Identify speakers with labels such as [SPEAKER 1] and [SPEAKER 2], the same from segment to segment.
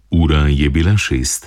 [SPEAKER 1] Ura je bila 6.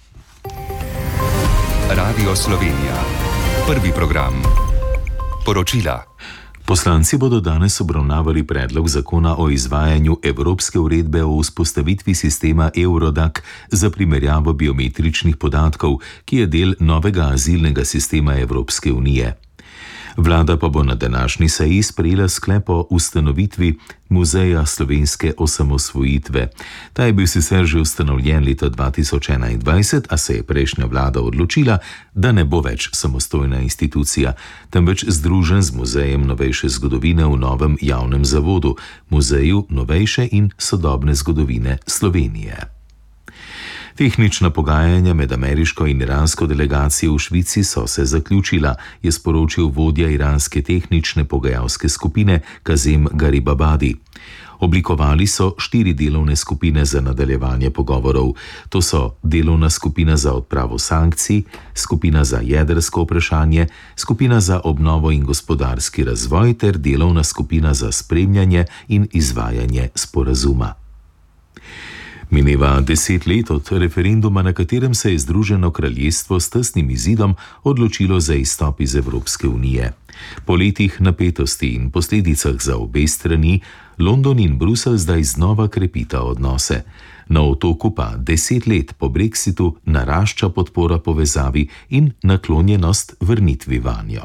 [SPEAKER 2] Radio Slovenija. Prvi program. Poročila.
[SPEAKER 1] Poslanci bodo danes obravnavali predlog zakona o izvajanju Evropske uredbe o vzpostavitvi sistema Eurodac za primerjavo biometričnih podatkov, ki je del novega azilnega sistema Evropske unije. Vlada pa bo na današnji seji sprejela sklep o ustanovitvi Muzeja slovenske osamosvojitve. Ta je bil sicer že ustanovljen leta 2021, a se je prejšnja vlada odločila, da ne bo več samostojna institucija, temveč združen z Muzejem novejše zgodovine v novem javnem zavodu, Muzeju novejše in sodobne zgodovine Slovenije. Tehnična pogajanja med ameriško in iransko delegacijo v Švici so se zaključila, je sporočil vodja iranske tehnične pogajalske skupine Kazem Garibabadi. Oblikovali so 4 delovne skupine za nadaljevanje pogovorov. To so delovna skupina za odpravo sankcij, skupina za jedrsko vprašanje, skupina za obnovo in gospodarski razvoj ter delovna skupina za spremljanje in izvajanje sporazuma. Mineva 10 let od referenduma, na katerem se je Združeno kraljestvo s tesnim izidom odločilo za izstop iz Evropske unije. Po letih napetosti in posledicah za obe strani, London in Bruselj zdaj znova krepita odnose. Na Otoku pa 10 let po Brexitu narašča podpora povezavi in naklonjenost vrnitvi vanjo.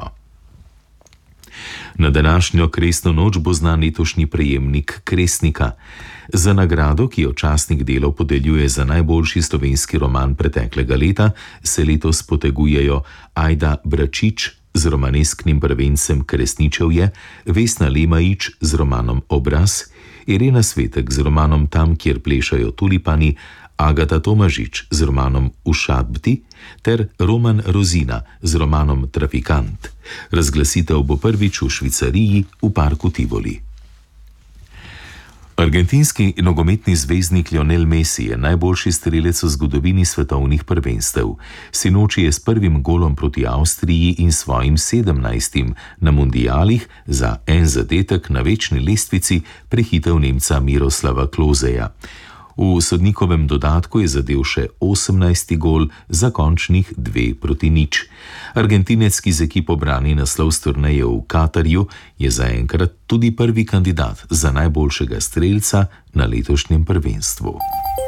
[SPEAKER 1] Na današnjo kresno noč bo znan letošnji prejemnik Kresnika. Za nagrado, ki jo časnik Delo podeljuje za najboljši slovenski roman preteklega leta, se letos potegujejo Ajda Bračič z romanesknim prvencem Kresničevje, Vesna Lemajič z romanom Obraz, Irena Svetek z romanom Tam, kjer plešajo tulipani, Agata Tomažič z romanom Ušabti ter Roman Rozina z romanom Trafikant. Razglasitev bo prvič v Švicariji v parku Tivoli. Argentinski nogometni zvezdnik Lionel Messi je najboljši strelec v zgodovini svetovnih prvenstev. Sinoči je s prvim golom proti Avstriji in svojim 17. na mundialih za en zadetek na večni lestvici prehitel Nemca Miroslava Kloseja. V sodnikovem dodatku je zadel še 18. gol za končnih 2-0. Argentinec, ki z ekipo brani naslov s turneje v Katarju, je zaenkrat tudi prvi kandidat za najboljšega strelca na letošnjem prvenstvu.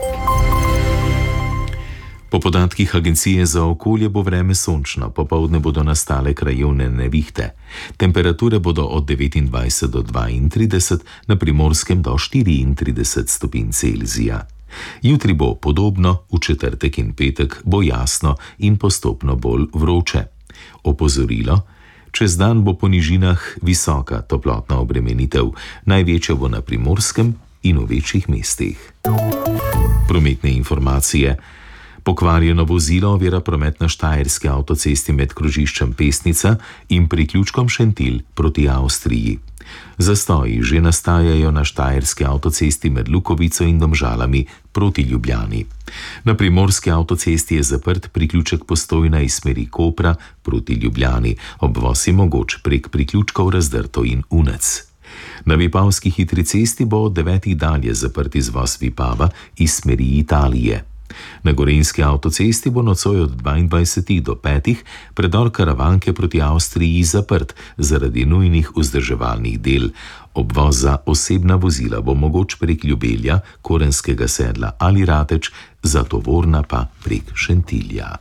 [SPEAKER 1] Po podatkih Agencije za okolje bo vreme sončno, popoldne bodo nastale krajevne nevihte. Temperature bodo od 29 do 32, na Primorskem do 34 stopinj Celzija. Jutri bo podobno, v četrtek in petek bo jasno in postopno bolj vroče. Opozorilo: čez dan bo po nižinah visoka toplotna obremenitev, največja bo na Primorskem in v večjih mestih. Prometne informacije. Pokvarjeno vozilo ovira promet na štajerski avtocesti med krožiščem Pesnica in priključkom Šentilj proti Avstriji. Zastoji že nastajajo na štajerski avtocesti med Lukovico in Domžalami proti Ljubljani. Na primorski avtocesti je zaprt priključek Postojna iz smeri Kopra proti Ljubljani, obvoz je mogoč prek priključkov Razdrto in Unec. Na Vipavski hitri cesti bo od 9. dalje zaprt izvoz Vipava iz smeri Italije. Na Gorenjski avtocesti bo nocoj od 22. do 5. predor Karavanke proti Avstriji zaprt zaradi nujnih vzdrževalnih del. Obvoz za osebna vozila bo mogoč prek Ljubelja, Korenskega Sedla ali Rateč, za tovorna pa prek Šentilja.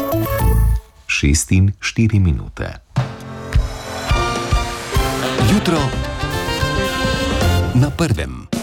[SPEAKER 1] 6:04.
[SPEAKER 2] Jutro na prvem.